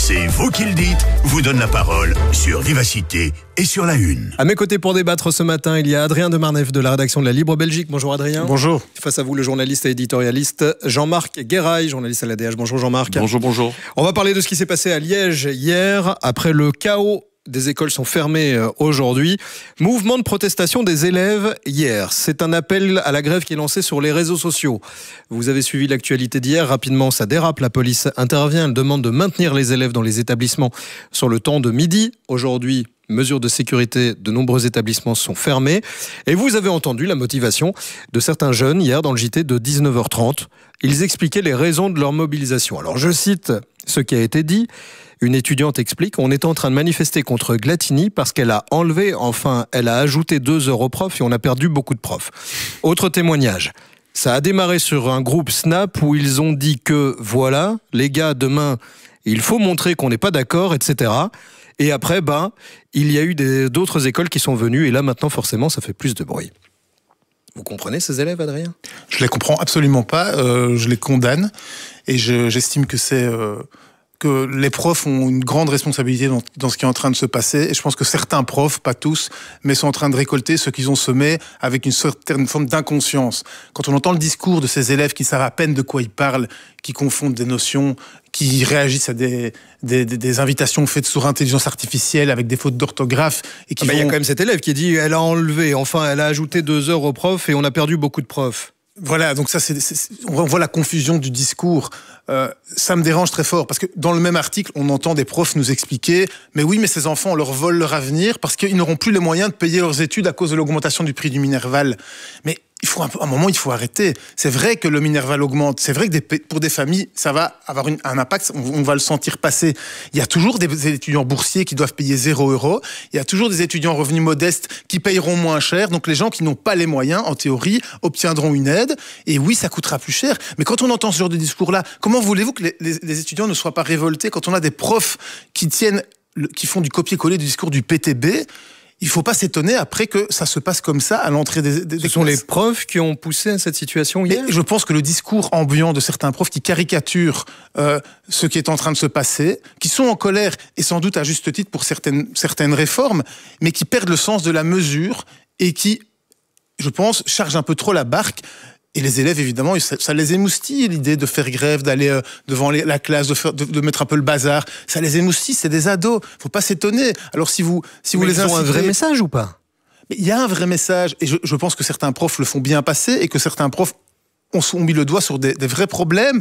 C'est vous qui le dites, vous donne la parole sur Vivacité et sur La Une. À mes côtés pour débattre ce matin, il y a Adrien de Marneffe de la rédaction de La Libre Belgique. Bonjour Adrien. Bonjour. Face à vous, le journaliste et éditorialiste Jean-Marc Guéraille, journaliste à l'ADH. Bonjour Jean-Marc. Bonjour. On va parler de ce qui s'est passé à Liège hier, après le chaos. Des écoles sont fermées aujourd'hui. Mouvement de protestation des élèves hier. C'est un appel à la grève qui est lancé sur les réseaux sociaux. Vous avez suivi l'actualité d'hier. Rapidement, ça dérape. La police intervient. Elle demande de maintenir les élèves dans les établissements sur le temps de midi. Aujourd'hui, mesures de sécurité, de nombreux établissements sont fermés. Et vous avez entendu la motivation de certains jeunes hier dans le JT de 19h30. Ils expliquaient les raisons de leur mobilisation. Alors je cite ce qui a été dit. Une étudiante explique, on est en train de manifester contre Glatini parce qu'elle a enlevé, elle a ajouté 2 heures aux profs et on a perdu beaucoup de profs. Autre témoignage. Ça a démarré sur un groupe Snap où ils ont dit que, voilà, les gars, demain, il faut montrer qu'on n'est pas d'accord, etc. Et après, il y a eu d'autres écoles qui sont venues et là, maintenant, forcément, ça fait plus de bruit. Vous comprenez ces élèves, Adrien ? Je les comprends absolument pas. Je les condamne et j'estime que que les profs ont une grande responsabilité dans ce qui est en train de se passer. Et je pense que certains profs, pas tous, mais sont en train de récolter ce qu'ils ont semé avec une certaine forme d'inconscience. Quand on entend le discours de ces élèves qui savent à peine de quoi ils parlent, qui confondent des notions, qui réagissent à des invitations faites sur intelligence artificielle avec des fautes d'orthographe. Et qui il y a quand même cet élève qui dit elle a enlevé, elle a ajouté 2 heures aux profs et on a perdu beaucoup de profs. Voilà, donc ça, on voit la confusion du discours. Ça me dérange très fort, parce que dans le même article, on entend des profs nous expliquer « Mais oui, mais ces enfants, on leur vole leur avenir parce qu'ils n'auront plus les moyens de payer leurs études à cause de l'augmentation du prix du Minerval. » Mais à un moment, il faut arrêter. C'est vrai que le Minerval augmente. C'est vrai que pour des familles, ça va avoir un impact. On va le sentir passer. Il y a toujours des étudiants boursiers qui doivent payer 0 €. Il y a toujours des étudiants revenus modestes qui payeront moins cher. Donc les gens qui n'ont pas les moyens, en théorie, obtiendront une aide. Et oui, ça coûtera plus cher. Mais quand on entend ce genre de discours-là, comment voulez-vous que les étudiants ne soient pas révoltés quand on a des profs qui font du copier-coller du discours du PTB? Il ne faut pas s'étonner après que ça se passe comme ça à l'entrée des classes. Ce sont les profs qui ont poussé à cette situation hier. Et je pense que le discours ambiant de certains profs qui caricaturent ce qui est en train de se passer, qui sont en colère, et sans doute à juste titre pour certaines réformes, mais qui perdent le sens de la mesure et qui, je pense, chargent un peu trop la barque. Et les élèves, évidemment, ça les émoustille, l'idée de faire grève, d'aller devant la classe, de mettre un peu le bazar. Ça les émoustille, c'est des ados. Faut pas s'étonner. Alors si vous les incitez... Ils ont un vrai message ou pas ? Il y a un vrai message. Et je pense que certains profs le font bien passer et que certains profs ont mis le doigt sur des vrais problèmes.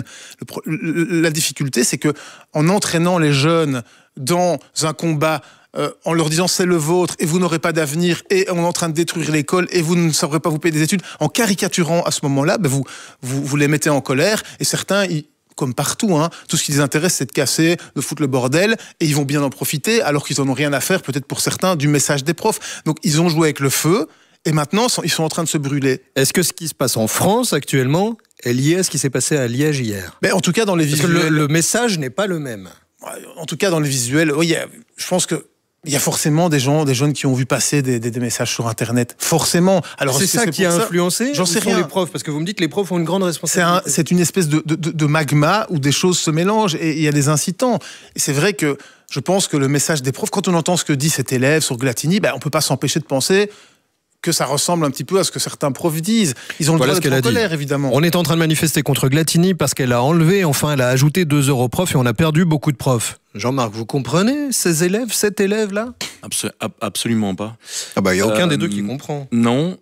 La difficulté, c'est que en entraînant les jeunes dans un combat, en leur disant c'est le vôtre et vous n'aurez pas d'avenir et on est en train de détruire l'école et vous ne saurez pas vous payer des études, en caricaturant à ce moment-là, vous les mettez en colère et certains, comme partout, tout ce qui les intéresse, c'est de casser, de foutre le bordel et ils vont bien en profiter alors qu'ils en ont rien à faire, peut-être pour certains, du message des profs. Donc ils ont joué avec le feu et maintenant ils sont en train de se brûler. Est-ce que ce qui se passe en France actuellement est lié à ce qui s'est passé à Liège hier ? En tout cas, dans les visuels... Parce que le message n'est pas le même. En tout cas, dans les visuels, oui, je pense que il y a forcément des jeunes qui ont vu passer des messages sur Internet. Forcément. Alors, c'est ça qui a influencé ? J'en sais rien. Les profs, parce que vous me dites que les profs ont une grande responsabilité. C'est une espèce de magma où des choses se mélangent et il y a des incitants. Et c'est vrai que je pense que le message des profs, quand on entend ce que dit cet élève sur Glatini, on peut pas s'empêcher de penser que ça ressemble un petit peu à ce que certains profs disent. Ils ont le droit d'être en colère, évidemment. On est en train de manifester contre Glatini parce qu'elle a enlevé, elle a ajouté 2 heures aux profs et on a perdu beaucoup de profs. Jean-Marc, vous comprenez cet élève-là ? Absolument pas. Il n'y a aucun des deux qui comprend. Non.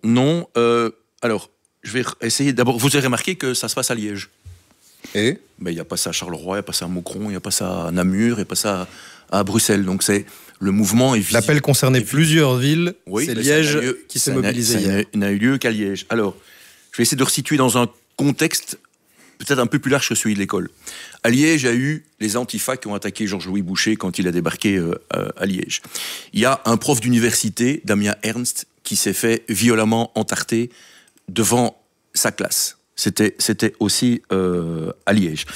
Alors, je vais essayer. D'abord, vous avez remarqué que ça se passe à Liège. Et il n'y a pas ça à Charleroi, il n'y a pas ça à Maucron, il n'y a pas ça à Namur, il n'y a pas ça à Bruxelles. Donc le mouvement est visible. L'appel concernait plusieurs villes. Oui, c'est Liège qui s'est mobilisé hier. Il n'a eu lieu qu'à Liège. Alors, je vais essayer de resituer dans un contexte peut-être un peu plus large que celui de l'école. À Liège, il y a eu les Antifa qui ont attaqué Georges-Louis Boucher quand il a débarqué à Liège. Il y a un prof d'université, Damien Ernst, qui s'est fait violemment entarter devant sa classe. C'était aussi à Liège.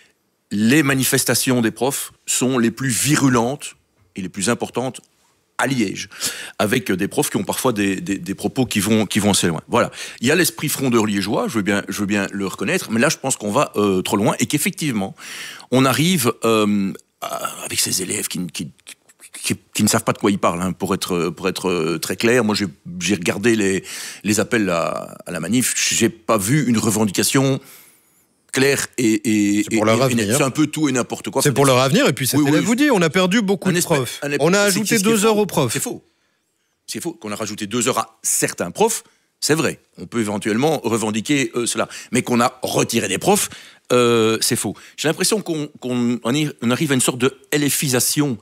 Les manifestations des profs sont les plus virulentes et les plus importantes à Liège, avec des profs qui ont parfois des propos qui vont assez loin. Voilà. Il y a l'esprit frondeur liégeois, je veux bien le reconnaître, mais là je pense qu'on va trop loin et qu'effectivement on arrive avec ces élèves qui ne savent pas de quoi ils parlent, hein, pour être très clair. Moi, j'ai regardé les appels à la manif, j'ai pas vu une revendication claire et c'est pour leur avenir. C'est un peu tout et n'importe quoi. C'est pour leur avenir, et puis cet élève vous dit, on a perdu beaucoup de profs. On a ajouté 2 heures aux profs. C'est faux. C'est faux qu'on a rajouté 2 heures à certains profs, c'est vrai. On peut éventuellement revendiquer cela. Mais qu'on a retiré des profs, c'est faux. J'ai l'impression qu'on arrive à une sorte de LFisation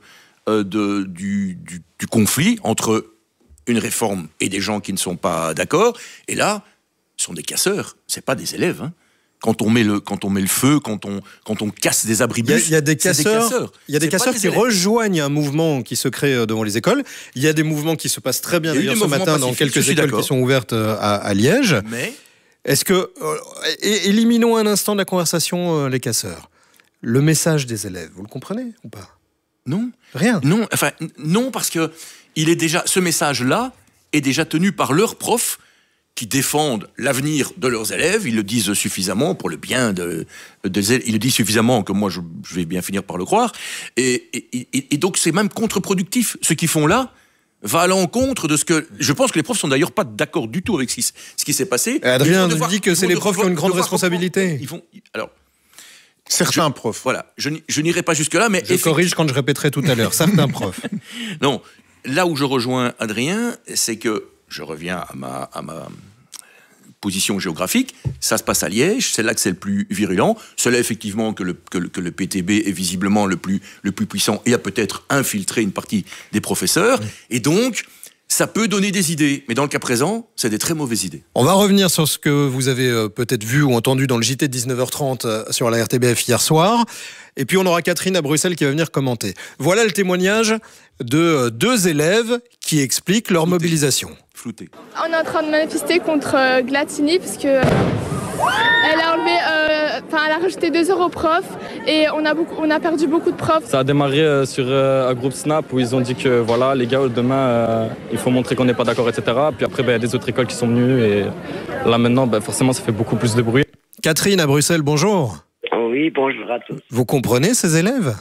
du conflit entre une réforme et des gens qui ne sont pas d'accord. Et là, ce sont des casseurs, c'est pas des élèves, hein. Quand on met le feu, quand on casse des abribus, il y a des casseurs. Il y a des casseurs qui rejoignent un mouvement qui se crée devant les écoles. Il y a des mouvements qui se passent très bien d'ailleurs ce matin dans quelques écoles qui sont ouvertes à Liège. Mais est-ce que éliminons un instant de la conversation les casseurs. Le message des élèves, vous le comprenez ou pas? Non. Rien. Non, enfin non, parce que ce message-là est déjà tenu par leurs profs qui défendent l'avenir de leurs élèves. Ils le disent suffisamment pour le bien des élèves. Ils le disent suffisamment que moi, je vais bien finir par le croire. Et donc, c'est même contre-productif. Ce qu'ils font là va à l'encontre de ce que... Je pense que les profs sont d'ailleurs pas d'accord du tout avec ce qui s'est passé. Adrien nous dit que c'est les profs qui ont une grande responsabilité. Alors, certains profs. Voilà, je n'irai pas jusque-là, mais... Je corrige quand je répéterai tout à l'heure. Certains profs. Non, là où je rejoins Adrien, c'est que je reviens à ma position géographique, ça se passe à Liège, c'est là que c'est le plus virulent, c'est là effectivement que le PTB est visiblement le plus puissant et a peut-être infiltré une partie des professeurs, et donc ça peut donner des idées, mais dans le cas présent, c'est des très mauvaises idées. On va revenir sur ce que vous avez peut-être vu ou entendu dans le JT de 19h30 sur la RTBF hier soir. Et puis on aura Catherine à Bruxelles qui va venir commenter. Voilà le témoignage de 2 élèves qui expliquent leur mobilisation. Flouté. On est en train de manifester contre Glatini parce que elle a enlevé, elle a rajouté 2 heures aux profs et on a perdu beaucoup de profs. Ça a démarré sur un groupe Snap où ils ont dit que voilà les gars demain il faut montrer qu'on n'est pas d'accord, etc. Puis après il y a des autres écoles qui sont venues et là maintenant forcément ça fait beaucoup plus de bruit. Catherine à Bruxelles, bonjour. Oui, bonjour à tous. Vous comprenez ces élèves?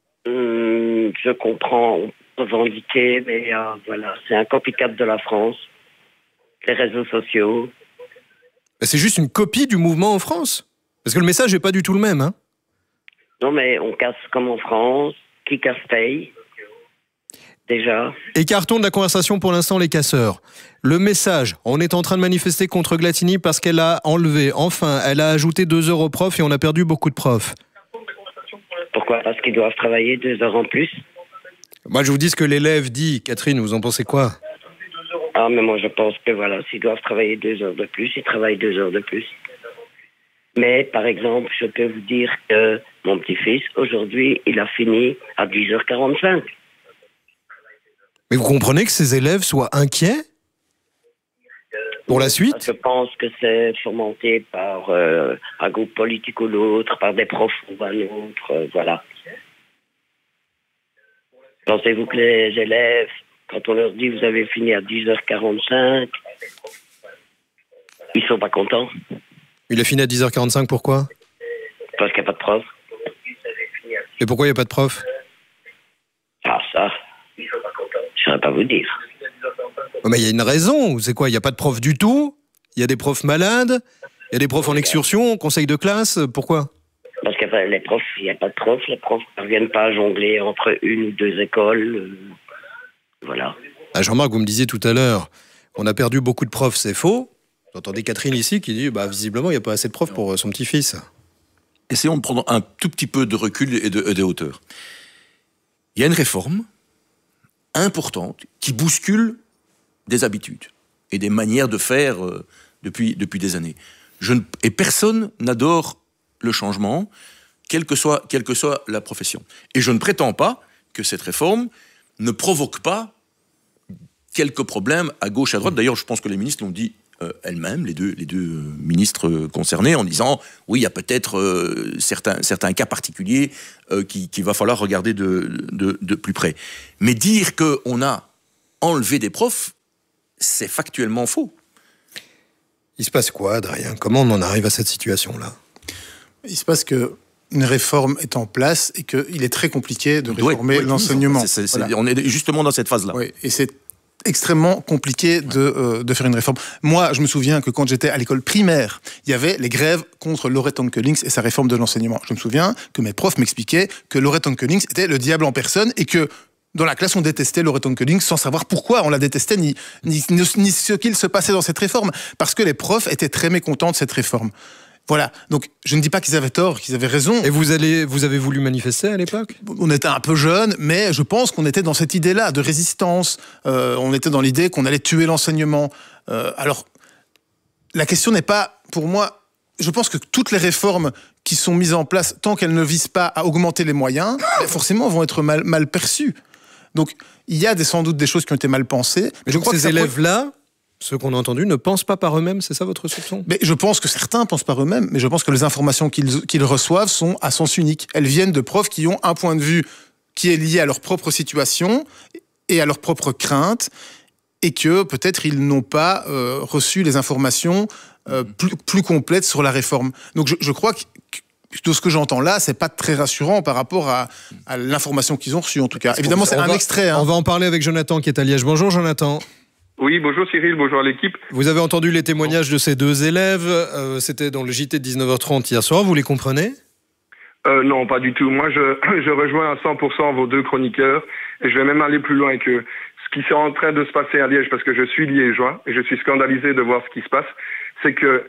Je comprends, revendiquer, mais voilà, c'est un copycat de la France, les réseaux sociaux. C'est juste une copie du mouvement en France. Parce que le message n'est pas du tout le même. Hein. Non, mais on casse comme en France. Qui casse paye. Déjà. Écartons de la conversation pour l'instant les casseurs. Le message, on est en train de manifester contre Glatini parce qu'elle a enlevé, elle a ajouté 2 heures aux profs et on a perdu beaucoup de profs. Pourquoi? Parce qu'ils doivent travailler 2 heures en plus. Moi, je vous dis ce que l'élève dit. Catherine, vous en pensez quoi? Ah, mais moi, je pense que voilà, s'ils doivent travailler 2 heures de plus, ils travaillent 2 heures de plus. Mais, par exemple, je peux vous dire que mon petit-fils, aujourd'hui, il a fini à 10h45. Mais vous comprenez que ces élèves soient inquiets pour la suite? Je pense que c'est fomenté par un groupe politique ou l'autre, par des profs ou un autre, voilà. Pensez-vous que les élèves, quand on leur dit vous avez fini à 10h45, ils sont pas contents? Il a fini à 10h45, pourquoi? Parce qu'il n'y a pas de prof. Et pourquoi il n'y a pas de prof? Ah, ça, je ne saurais pas vous dire. Oh, mais il y a une raison, c'est quoi? Il n'y a pas de prof du tout? Il y a des profs malades? Il y a des profs en excursion, conseil de classe? Pourquoi? Parce que les profs, il n'y a pas de profs. Les profs ne parviennent pas à jongler entre 1 ou 2 écoles. Voilà. Ah, Jean-Marc, vous me disiez tout à l'heure, on a perdu beaucoup de profs, c'est faux. J'entendais Catherine ici qui dit, visiblement, il n'y a pas assez de profs pour son petit-fils. Essayons de prendre un tout petit peu de recul et de hauteur. Il y a une réforme importante qui bouscule des habitudes et des manières de faire depuis des années. Et personne n'adore le changement, quelle que soit la profession. Et je ne prétends pas que cette réforme ne provoque pas quelques problèmes à gauche, à droite. D'ailleurs, je pense que les ministres l'ont dit elles-mêmes, les deux ministres concernés, en disant oui, il y a peut-être certains cas particuliers qu'il va falloir regarder de plus près. Mais dire qu'on a enlevé des profs, c'est factuellement faux. Il se passe quoi, Adrien? Comment on en arrive à cette situation-là? Il se passe que une réforme est en place et qu'il est très compliqué de réformer l'enseignement. Voilà. On est justement dans cette phase-là. Oui, et c'est extrêmement compliqué de faire une réforme. Moi, je me souviens que quand j'étais à l'école primaire, il y avait les grèves contre Laurette Onkelings et sa réforme de l'enseignement. Je me souviens que mes profs m'expliquaient que Laurette Onkelings était le diable en personne et que dans la classe, on détestait Laurette Onkelings sans savoir pourquoi on la détestait, ni ce qu'il se passait dans cette réforme. Parce que les profs étaient très mécontents de cette réforme. Voilà. Donc, je ne dis pas qu'ils avaient tort, qu'ils avaient raison. Et vous avez voulu manifester à l'époque ? On était un peu jeunes, mais je pense qu'on était dans cette idée-là de résistance. On était dans l'idée qu'on allait tuer l'enseignement. Alors, la question n'est pas, pour moi, je pense que toutes les réformes qui sont mises en place, tant qu'elles ne visent pas à augmenter les moyens, forcément vont être mal perçues. Donc, il y a sans doute des choses qui ont été mal pensées. Mais je crois que ces élèves-là, ceux qu'on a entendus, ne pensent pas par eux-mêmes, c'est ça votre soupçon ? Mais je pense que certains pensent par eux-mêmes, mais je pense que les informations qu'ils reçoivent sont à sens unique. Elles viennent de profs qui ont un point de vue qui est lié à leur propre situation et à leurs propres craintes, et que peut-être ils n'ont pas reçu les informations plus complètes sur la réforme. Donc je crois que de ce que j'entends là, c'est pas très rassurant par rapport à l'information qu'ils ont reçue, en tout cas. Évidemment, c'est un extrait. On va en parler avec Jonathan qui est à Liège. Bonjour Jonathan. Oui, bonjour Cyril, bonjour à l'équipe. Vous avez entendu les témoignages de ces deux élèves, c'était dans le JT de 19h30 hier soir, vous les comprenez ? Non, pas du tout. Moi, je rejoins à 100% vos deux chroniqueurs, et je vais même aller plus loin que ce qui est en train de se passer à Liège, parce que je suis liégeois, et je suis scandalisé de voir ce qui se passe, c'est que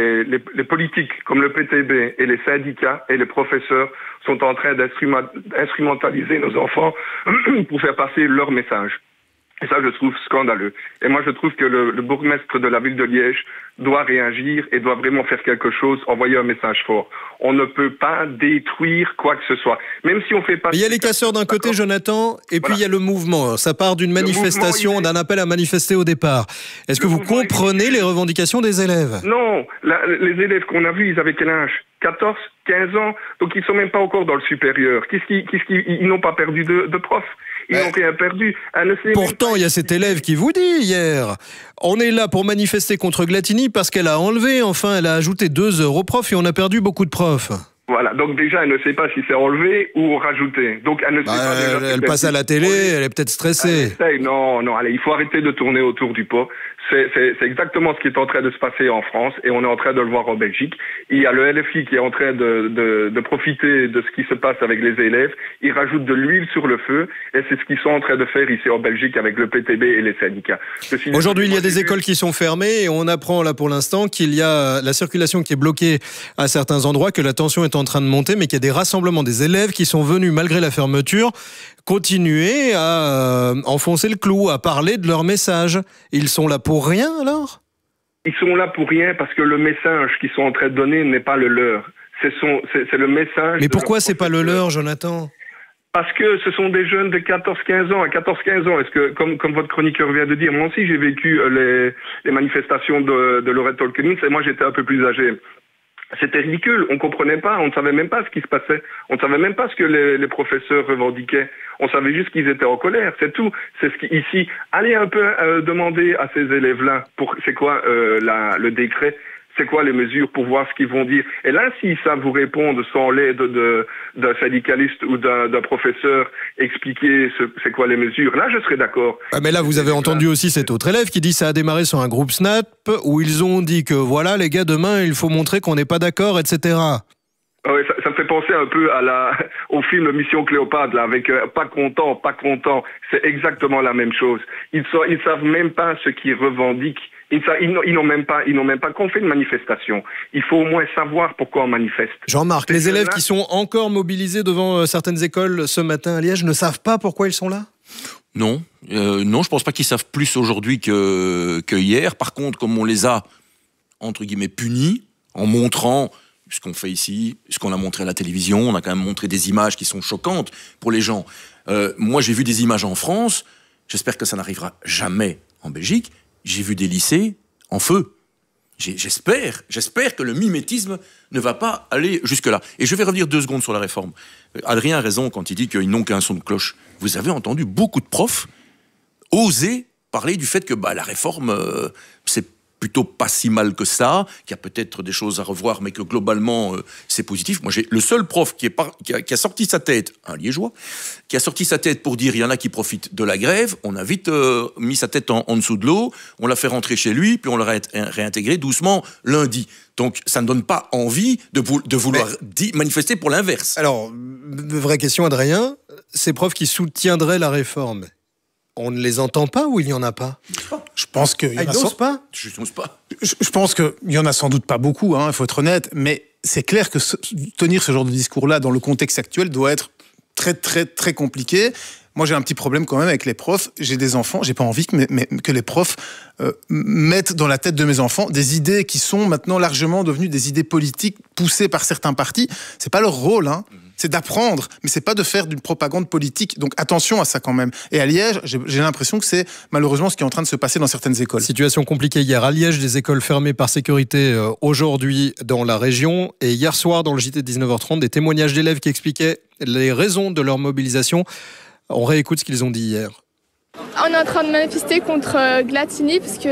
les politiques, comme le PTB et les syndicats et les professeurs, sont en train d'instrumentaliser nos enfants pour faire passer leur message. Et ça, je trouve scandaleux. Et moi, je trouve que le bourgmestre de la ville de Liège doit réagir et doit vraiment faire quelque chose, envoyer un message fort. On ne peut pas détruire quoi que ce soit. Même si on fait pas... Il y a les casseurs d'un côté, Jonathan, et puis il y a le mouvement. Ça part d'une manifestation, d'un appel à manifester au départ. Est-ce que vous comprenez les revendications des élèves ? Non. Les élèves qu'on a vus, ils avaient quel âge ? 14, 15 ans. Donc ils sont même pas encore dans le supérieur. Ils n'ont pas perdu de prof. Ils n'ont rien perdu. Pourtant, il y a cet élève qui vous dit hier, on est là pour manifester contre Glatini parce qu'elle a enlevé, enfin, elle a ajouté 2 heures aux profs et on a perdu beaucoup de profs. Voilà, donc déjà, elle ne sait pas si c'est enlevé ou rajouté. Donc elle ne sait pas déjà. Elle passe à la télé, elle est peut-être stressée. Non, allez, il faut arrêter de tourner autour du pot. C'est exactement ce qui est en train de se passer en France et on est en train de le voir en Belgique. Il y a le LFI qui est en train de profiter de ce qui se passe avec les élèves. Ils rajoutent de l'huile sur le feu et c'est ce qu'ils sont en train de faire ici en Belgique avec le PTB et les syndicats. Aujourd'hui, il y a des écoles qui sont fermées et on apprend là pour l'instant qu'il y a la circulation qui est bloquée à certains endroits, que la tension est en train de monter, mais qu'il y a des rassemblements des élèves qui sont venus, malgré la fermeture, continuer à enfoncer le clou, à parler de leur message. Ils sont là pour rien, alors ? Ils sont là pour rien parce que le message qu'ils sont en train de donner n'est pas le leur. C'est le message... Mais pourquoi c'est pas le leur, Jonathan ? Parce que ce sont des jeunes de 14-15 ans. À 14-15 ans, est-ce que, comme votre chroniqueur vient de dire, moi aussi j'ai vécu les manifestations de Laurette Onkelings et moi j'étais un peu plus âgé. C'était ridicule, on comprenait pas, on ne savait même pas ce qui se passait. On ne savait même pas ce que les professeurs revendiquaient. On savait juste qu'ils étaient en colère, c'est tout. C'est ce qui, ici, allez un peu demander à ces élèves-là, c'est quoi le décret, c'est quoi les mesures pour voir ce qu'ils vont dire. Et là, s'ils savent vous répondre sans l'aide d'un syndicaliste ou d'un professeur, expliquer c'est quoi les mesures, là, je serais d'accord. Ah, mais là, vous avez entendu aussi cet autre élève qui dit ça a démarré sur un groupe Snap où ils ont dit que voilà, les gars, demain, il faut montrer qu'on n'est pas d'accord, etc. Oui, ça me fait penser un peu au film Mission Cléopâtre, là, avec pas content. C'est exactement la même chose. Ils savent même pas ce qu'ils revendiquent. Ils n'ont même pas qu'on fait une manifestation. Il faut au moins savoir pourquoi on manifeste. Jean-Marc, les élèves qui sont encore mobilisés devant certaines écoles ce matin à Liège ne savent pas pourquoi ils sont là ? Non, je pense pas qu'ils savent plus aujourd'hui que hier. Par contre, comme on les a, entre guillemets, punis, en montrant ce qu'on fait ici, ce qu'on a montré à la télévision, on a quand même montré des images qui sont choquantes pour les gens. Moi, j'ai vu des images en France, j'espère que ça n'arrivera jamais en Belgique. J'ai vu des lycées en feu. J'espère que le mimétisme ne va pas aller jusque-là. Et je vais revenir 2 secondes sur la réforme. Adrien a raison quand il dit qu'ils n'ont qu'un son de cloche. Vous avez entendu beaucoup de profs oser parler du fait que la réforme, c'est plutôt pas si mal que ça, qu'il y a peut-être des choses à revoir, mais que globalement, c'est positif. Moi, j'ai le seul prof qui a sorti sa tête, un liégeois, qui a sorti sa tête pour dire il y en a qui profitent de la grève. On a vite mis sa tête en dessous de l'eau, on l'a fait rentrer chez lui, puis on l'a réintégré doucement lundi. Donc, ça ne donne pas envie de vouloir manifester pour l'inverse. Alors, vraie question, Adrien, ces profs qui soutiendraient la réforme, on ne les entend pas ou il n'y en a pas? Je pense qu'il y en a pas. Je pense qu'il y en a sans doute pas beaucoup, il faut être honnête, mais c'est clair que tenir ce genre de discours-là dans le contexte actuel doit être très, très, très compliqué. Moi, j'ai un petit problème quand même avec les profs. J'ai des enfants, j'ai pas envie que les profs mettent dans la tête de mes enfants des idées qui sont maintenant largement devenues des idées politiques poussées par certains partis. C'est pas leur rôle, c'est d'apprendre, mais c'est pas de faire d'une propagande politique. Donc attention à ça quand même. Et à Liège, j'ai l'impression que c'est malheureusement ce qui est en train de se passer dans certaines écoles. Situation compliquée hier à Liège, des écoles fermées par sécurité aujourd'hui dans la région. Et hier soir, dans le JT de 19h30, des témoignages d'élèves qui expliquaient les raisons de leur mobilisation. On réécoute ce qu'ils ont dit hier. On est en train de manifester contre Glatini parce que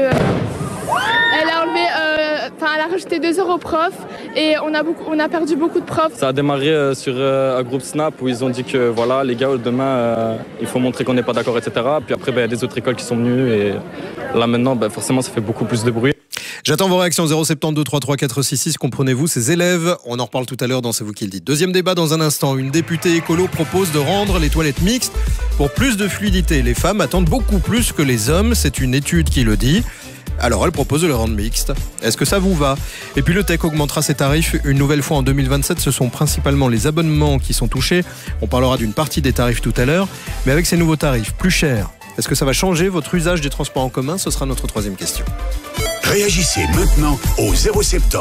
elle a enlevé, elle a rajouté 2 heures aux profs et on a perdu beaucoup de profs. Ça a démarré sur un groupe Snap où ils ont dit que voilà, les gars, demain, il faut montrer qu'on n'est pas d'accord, etc. Puis après, il y a des autres écoles qui sont venues et là maintenant, forcément, ça fait beaucoup plus de bruit. J'attends vos réactions 072 33 466. Comprenez-vous ces élèves? On en reparle tout à l'heure dans C'est vous qui le dites. Deuxième débat dans un instant. Une députée écolo propose de rendre les toilettes mixtes pour plus de fluidité. Les femmes attendent beaucoup plus que les hommes. C'est une étude qui le dit. Alors elle propose de le rendre mixte. Est-ce que ça vous va? Et puis le TEC augmentera ses tarifs une nouvelle fois en 2027. Ce sont principalement les abonnements qui sont touchés. On parlera d'une partie des tarifs tout à l'heure. Mais avec ces nouveaux tarifs plus chers, est-ce que ça va changer votre usage des transports en commun? Ce sera notre troisième question. Réagissez maintenant au 070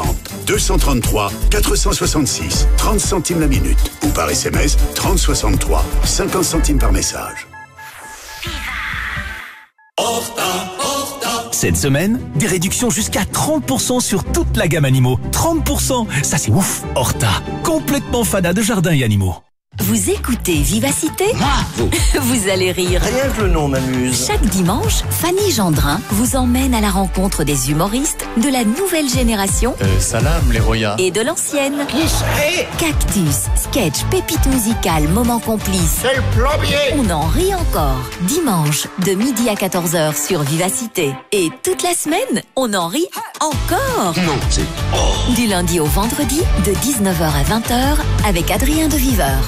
233 466 30 centimes la minute ou par SMS 3063 50 centimes par message. Cette semaine, des réductions jusqu'à 30% sur toute la gamme animaux. 30%, ça c'est ouf. Horta, complètement fanat de jardins et animaux. Vous écoutez Vivacité? Vous allez rire. Rien que le nom m'amuse. Chaque dimanche, Fanny Gendrin vous emmène à la rencontre des humoristes de la nouvelle génération. Salam les royas. Et de l'ancienne. Qui serait? Cactus, sketch, pépite musicale, moment complice. C'est le plombier. On en rit encore. Dimanche, de midi à 14h sur Vivacité. Et toute la semaine, on en rit encore. Non, c'est... Du lundi au vendredi, de 19h à 20h, avec Adrien de Viveur.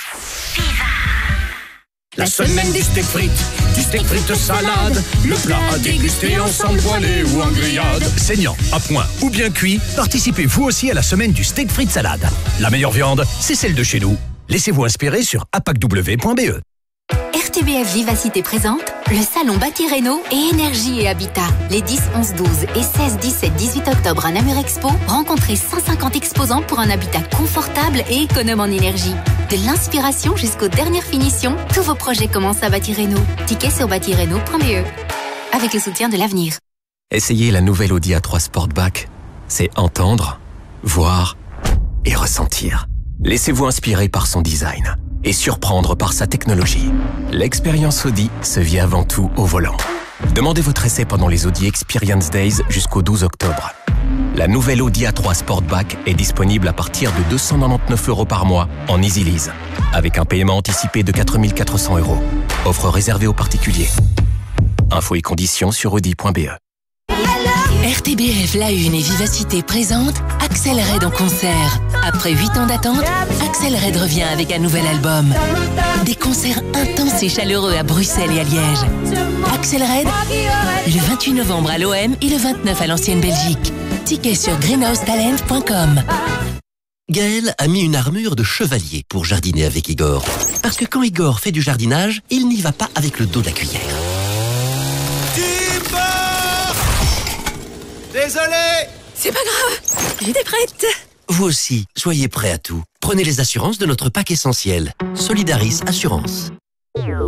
La semaine des steaks frites salade, le plat à déguster ensemble poêlé ou en grillade. Saignant, à point ou bien cuit, participez vous aussi à la semaine du steak frites salade. La meilleure viande, c'est celle de chez nous. Laissez-vous inspirer sur apacw.be. RTBF Vivacité présente le salon Bâti Réno et Énergie et Habitat. Les 10, 11, 12 et 16, 17, 18 octobre à Namur Expo, rencontrez 150 exposants pour un habitat confortable et économe en énergie. De l'inspiration jusqu'aux dernières finitions, tous vos projets commencent à Bâti Réno. Tickets sur bâtireno.be. Avec le soutien de l'avenir. Essayez la nouvelle Audi A3 Sportback. C'est entendre, voir et ressentir. Laissez-vous inspirer par son design et surprendre par sa technologie. L'expérience Audi se vit avant tout au volant. Demandez votre essai pendant les Audi Experience Days jusqu'au 12 octobre. La nouvelle Audi A3 Sportback est disponible à partir de 299 € par mois en Easy Lease, avec un paiement anticipé de 4 400 €. Offre réservée aux particuliers. Infos et conditions sur audi.be. RTBF La Une et Vivacité présente Axel Red en concert. Après 8 ans d'attente, Axel Red revient avec un nouvel album. Des concerts intenses et chaleureux à Bruxelles et à Liège. Axel Red, le 28 novembre à l'OM et le 29 à l'Ancienne Belgique. Tickets sur greenhousetalent.com. Gaël a mis une armure de chevalier pour jardiner avec Igor. Parce que quand Igor fait du jardinage, il n'y va pas avec le dos de la cuillère. Désolé! C'est pas grave, j'étais prête. Vous aussi, soyez prêts à tout. Prenez les assurances de notre pack essentiel. Solidaris Assurance.